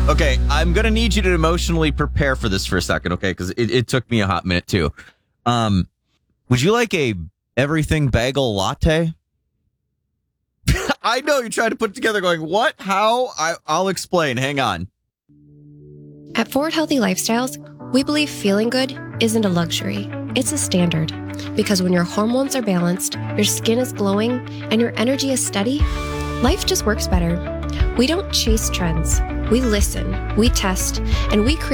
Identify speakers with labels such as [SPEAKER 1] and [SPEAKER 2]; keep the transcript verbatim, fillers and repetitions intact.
[SPEAKER 1] Okay, I'm gonna need you to emotionally prepare for this for a second, okay? Because it, it took me a hot minute too. Um, would you like a everything bagel latte? I know you're trying to put it together going, what? How? I, I'll explain. Hang on.
[SPEAKER 2] At Forward Healthy Lifestyles, we believe feeling good isn't a luxury, it's a standard. Because when your hormones are balanced, your skin is glowing, and your energy is steady, life just works better. We don't chase trends. We listen, we test, and we create